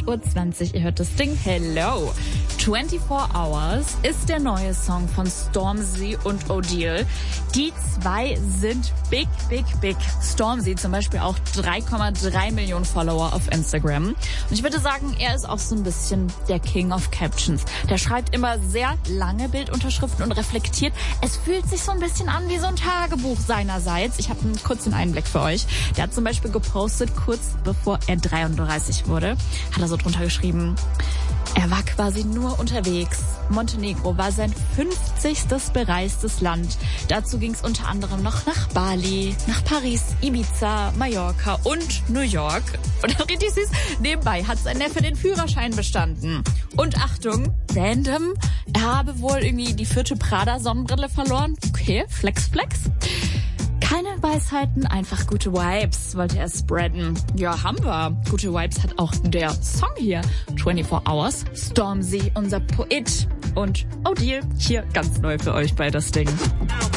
8:20 Uhr. Ihr hört das Ding. Hello. 24 Hours ist der neue Song von Stormzy und Odile. Die zwei sind big, big, big. Stormzy zum Beispiel auch 3,3 Millionen Follower auf Instagram. Und ich würde sagen, er ist auch so ein bisschen der King of Captions. Der schreibt immer sehr lange Bildunterschriften und reflektiert. Es fühlt sich so ein bisschen an wie so ein Tagebuch seinerseits. Ich habe einen kurzen Einblick für euch. Der hat zum Beispiel gepostet, kurz bevor er 33 wurde, hat er so drunter geschrieben: Er war quasi nur unterwegs. Montenegro war sein 50. bereistes Land. Dazu ging es unter anderem noch nach Bali, nach Paris, Ibiza, Mallorca und New York. Und richtig süß, nebenbei hat sein Neffe den Führerschein bestanden. Und Achtung, random, er habe wohl irgendwie die 4. Prada-Sonnenbrille verloren. Okay, Flex, Flex. Keine Weisheiten, einfach gute Vibes, wollte er spreaden. Ja, haben wir. Gute Vibes hat auch der Song hier. 24 Hours, Stormzy, unser Poet. Und Odile, hier ganz neu für euch bei das Ding.